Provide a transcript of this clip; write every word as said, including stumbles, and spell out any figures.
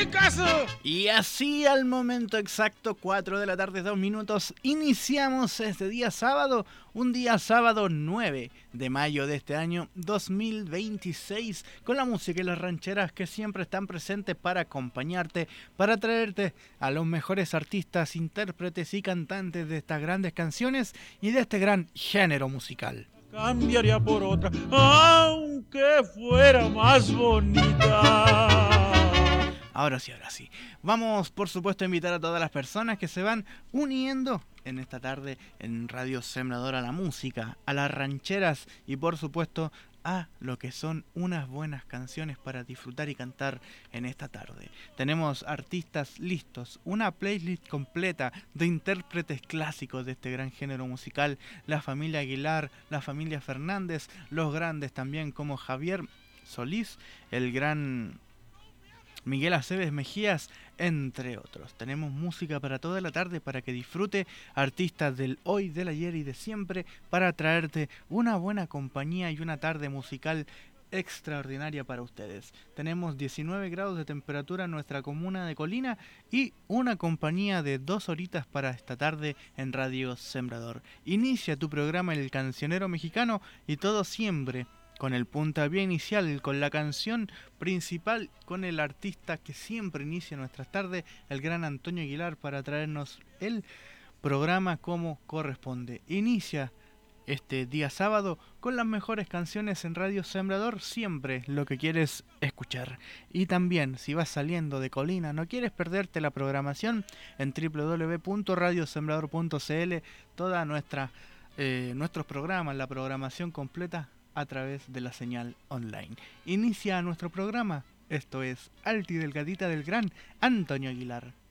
hace caso! Y así al momento exacto, cuatro de la tarde, dos minutos, iniciamos este día sábado, un día sábado nueve de mayo de este año dos mil veintiséis, con la música y las rancheras que siempre están presentes para acompañarte, para traerte a los mejores artistas, intérpretes y cantantes de estas grandes canciones y de este gran género musical. Cambiaría por otra, aunque fuera más bonita. Ahora sí, ahora sí. Vamos, por supuesto, a invitar a todas las personas que se van uniendo en esta tarde en Radio Sembrador a la música, a las rancheras y, por supuesto, a lo que son unas buenas canciones para disfrutar y cantar en esta tarde. Tenemos artistas listos, una playlist completa de intérpretes clásicos de este gran género musical, la familia Aguilar, la familia Fernández, los grandes también como Javier Solís, el gran Miguel Aceves Mejías, entre otros. Tenemos música para toda la tarde para que disfrute, artistas del hoy, del ayer y de siempre, para traerte una buena compañía y una tarde musical extraordinaria para ustedes. Tenemos diecinueve grados de temperatura en nuestra comuna de Colina y una compañía de dos horitas para esta tarde en Radio Sembrador. Inicia tu programa El Cancionero Mexicano y todo siempre con el puntapié inicial, con la canción principal, con el artista que siempre inicia nuestras tardes, el gran Antonio Aguilar, para traernos el programa como corresponde. Inicia este día sábado con las mejores canciones en Radio Sembrador, siempre lo que quieres escuchar. Y también, si vas saliendo de Colina, no quieres perderte la programación en doble u doble u doble u punto radio sembrador punto c l, toda nuestra eh, nuestros programas, la programación completa a través de la señal online. Inicia nuestro programa, esto es Alti Delgadita del gran Antonio Aguilar.